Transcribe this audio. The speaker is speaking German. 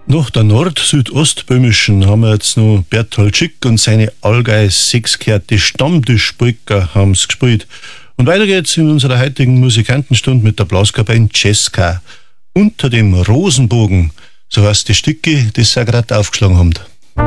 Nach der nord-südostböhmischen haben wir jetzt noch Berthold Schick und seine Allgäu sechskehrte Stammtischpolka haben's gespielt. Und weiter geht's in unserer heutigen Musikantenstunde mit der Blaskapelle Cesca. Unter dem Rosenbogen, so heißt die Stücke, die sie auch gerade aufgeschlagen haben.